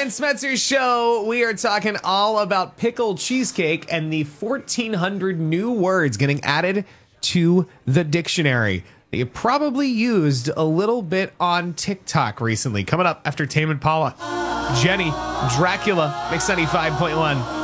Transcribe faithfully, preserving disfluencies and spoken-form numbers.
Ryan Smetzer Show. We are talking all about pickled cheesecake and the fourteen hundred new words getting added to the dictionary. You probably used a little bit on TikTok recently. Coming up after Tame Impala, Jenny, Dracula, Mix ninety-five point one.